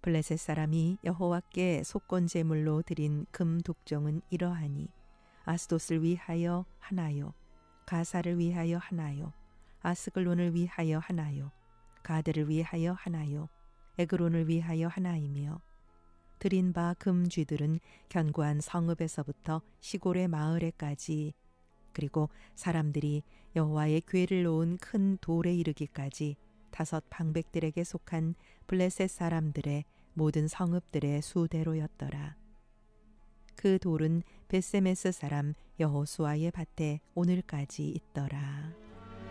블레셋 사람이 여호와께 속건 제물로 드린 금 독종은 이러하니 아스돗을 위하여 하나요, 가사를 위하여 하나요, 아스글론을 위하여 하나요, 가드를 위하여 하나요, 에그론을 위하여 하나이며 드린 바 금쥐들은 견고한 성읍에서부터 시골의 마을에까지 그리고 사람들이 여호와의 궤를 놓은 큰 돌에 이르기까지 5 방백들에게 속한 블레셋 사람들의 모든 성읍들의 수대로였더라. 그 돌은 벳세메스 사람 여호수아의 밭에 오늘까지 있더라.